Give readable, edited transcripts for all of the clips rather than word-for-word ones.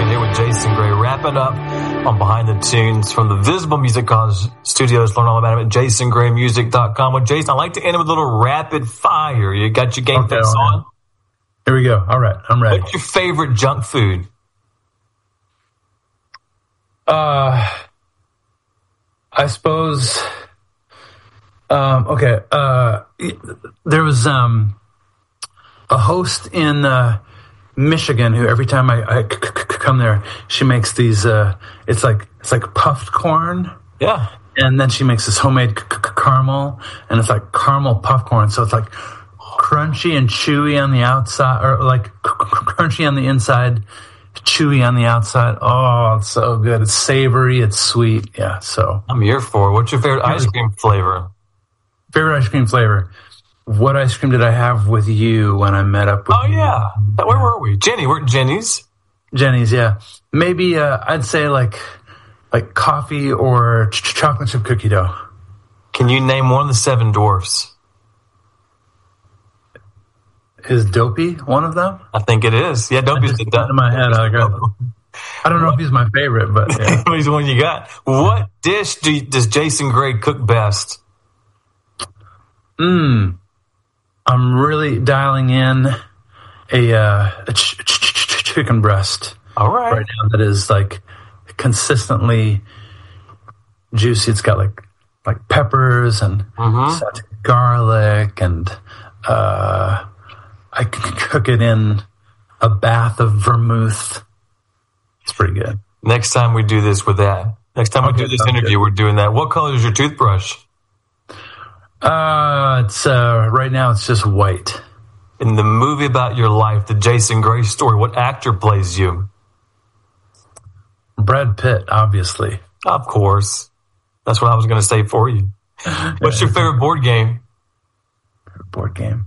here with Jason Gray, wrapping up on Behind the Tunes from the Visible Music Studios. Learn all about it at jasongraymusic.com. Well, Jason, I like to end it with a little rapid fire. You got your game face on? Here we go. All right, I'm ready. What's your favorite junk food? I suppose. Okay. There was a host in Michigan who every time I come there, she makes these. It's like puffed corn. Yeah. And then she makes this homemade caramel, and it's like caramel puffed corn. So it's like crunchy and chewy on the outside, or like crunchy on the inside, chewy on the outside. Oh, it's so good. It's savory. It's sweet. Yeah. So I'm here for it. What's your favorite ice cream flavor? Favorite ice cream flavor. What ice cream did I have with you when I met up with you? Oh, yeah. Where were we? We're at Jenny's. Jenny's, yeah. Maybe I'd say like coffee or chocolate chip cookie dough. Can you name one of the Seven Dwarfs? Is Dopey one of them? I think it is. Yeah, Dopey's the in my head. I don't know if he's my favorite, but yeah. He's the one you got. What dish does Jason Gray cook best? I'm really dialing in a chicken breast. All right. Right now that is like consistently juicy. It's got like peppers and sauteed garlic, and I can cook it in a bath of vermouth. It's pretty good. Next time we do this with that. Next time we do this interview, we're doing that. What color is your toothbrush? It's right now it's just white. In the movie about your life, the Jason Gray story, what actor plays you? Brad Pitt, obviously. Of course. That's what I was going to say for you. What's your favorite board game? Board game.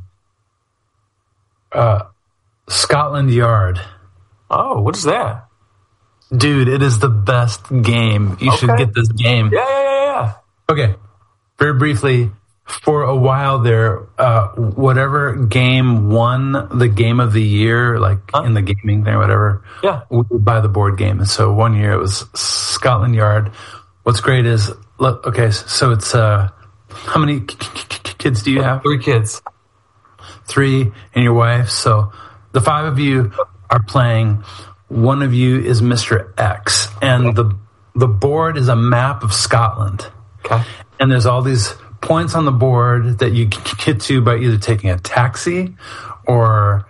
Scotland Yard. Oh, what is that? Dude, it is the best game. You should get this game. Yeah. Okay. Very briefly, for a while there, whatever game won the game of the year, like in the gaming thing or whatever, we would buy the board game. And so one year it was Scotland Yard. What's great is, so it's, how many kids do you have? 3 kids. 3 and your wife. So the 5 of you are playing. One of you is Mr. X, and the board is a map of Scotland. Okay. And there's all these points on the board that you get to by either taking a taxi or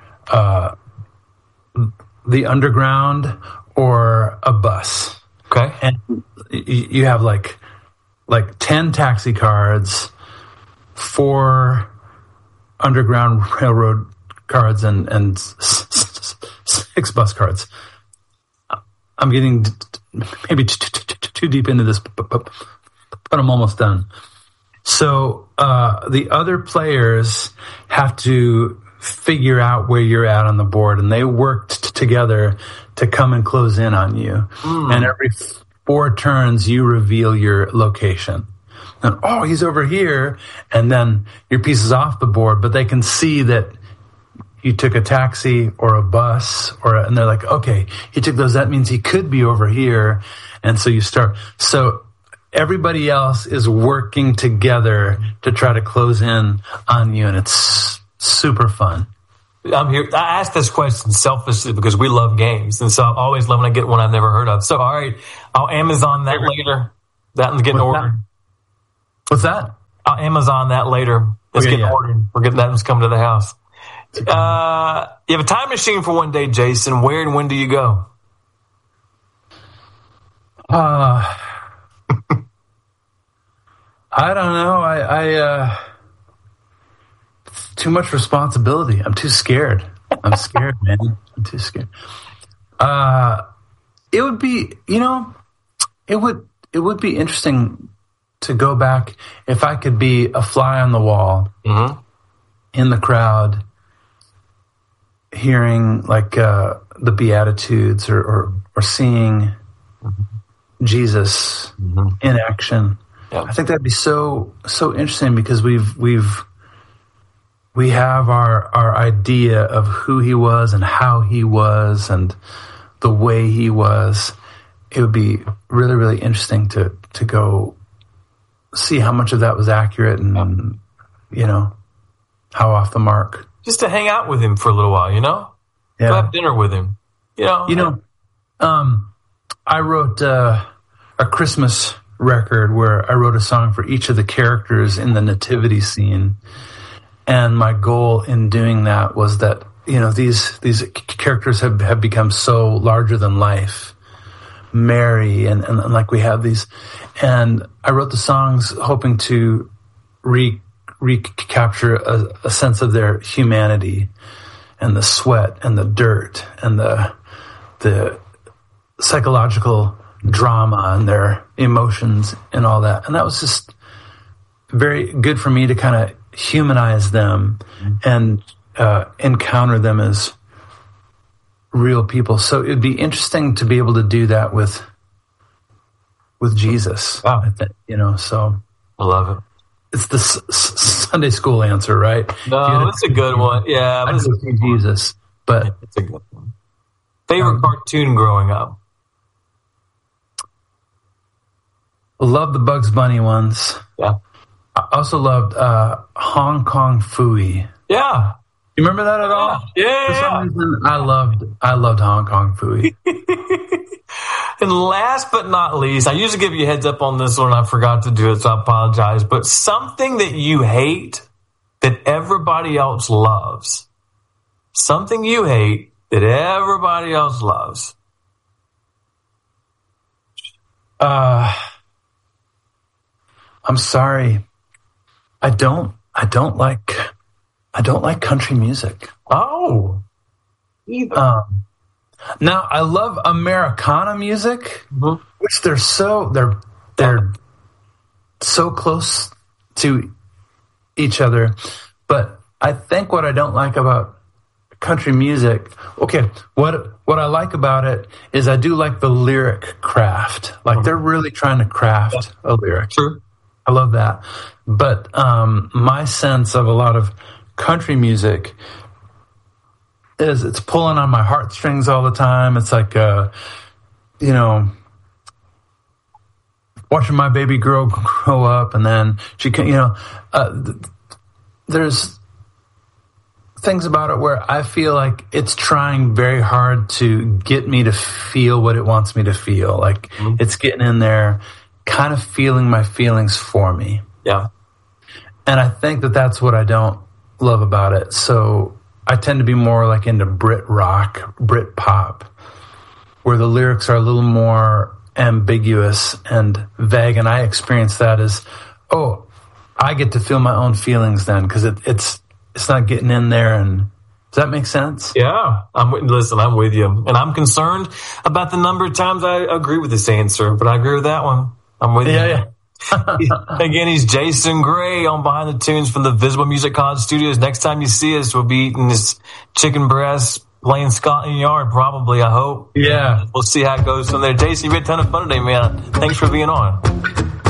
the underground or a bus. Okay. And you have like 10 taxi cards, 4 underground railroad cards, and 6 bus cards. I'm getting maybe too deep into this, but I'm almost done. So the other players have to figure out where you're at on the board, and they work together to come and close in on you. And every 4 turns, you reveal your location. And, he's over here, and then your piece is off the board, but they can see that you took a taxi or a bus, and they're like, okay, he took those. That means he could be over here. And so you start. So everybody else is working together to try to close in on you, and it's super fun. I'm here. I asked this question selfishly because we love games, and so I always love when I get one I've never heard of. So, all right, I'll Amazon that later. That one's getting ordered. What's that? I'll Amazon that later. It's getting ordered. We're getting that one's coming to the house. You have a time machine for one day, Jason. Where and when do you go? I don't know. I it's too much responsibility. I'm too scared. I'm scared, man. I'm too scared. It would be, it would be interesting to go back if I could be a fly on the wall in the crowd, hearing like the Beatitudes or seeing Jesus in action. Yeah. I think that'd be so interesting because we have our idea of who he was and how he was, and the way he was, it would be really, really interesting to go see how much of that was accurate and, how off the mark. Just to hang out with him for a little while, Yeah. To have dinner with him, I wrote a Christmas record where I wrote a song for each of the characters in the nativity scene. And my goal in doing that was that, these characters have become so larger than life. Mary and like we have these. And I wrote the songs hoping to recapture a sense of their humanity and the sweat and the dirt and the psychological drama and their emotions and all that. And that was just very good for me to kind of humanize them and encounter them as real people. So it'd be interesting to be able to do that with Jesus. Wow. I think, so I love it. it's the Sunday school answer, right? No, it's a good one. Yeah, I go through Jesus, but it's a good one. Favorite cartoon growing up? Love the Bugs Bunny ones. Yeah. I also loved Hong Kong Phooey. Yeah. You remember that at all? Yeah. For some reason, I loved Hong Kong Phooey. And last but not least, I usually give you a heads up on this one. I forgot to do it, so I apologize. But something that you hate that everybody else loves. Something you hate that everybody else loves. I'm sorry. I don't like country music. Oh. Either. Now I love Americana music, Mm-hmm. which they're so close to each other. But I think what I don't like about country music, what I like about it is I do like the lyric craft. Like they're really trying to craft a lyric. True. I love that. But my sense of a lot of country music is it's pulling on my heartstrings all the time. It's like, watching my baby girl grow up, and then she can, there's things about it where I feel like it's trying very hard to get me to feel what it wants me to feel. Like it's getting in there, kind of feeling my feelings for me. Yeah. And I think that that's what I don't love about it. So I tend to be more like into Brit rock, Brit pop, where the lyrics are a little more ambiguous and vague. And I experience that as, I get to feel my own feelings then, because it's not getting in there. And does that make sense? Yeah. I'm with you. And I'm concerned about the number of times I agree with this answer, but I agree with that one. I'm with you. Yeah. Again, he's Jason Gray on Behind the Tunes from the Visible Music College Studios. Next time you see us, we'll be eating this chicken breast, playing Scotland Yard, probably, I hope. Yeah. We'll see how it goes from there. Jason, you had a ton of fun today, man. Thanks for being on.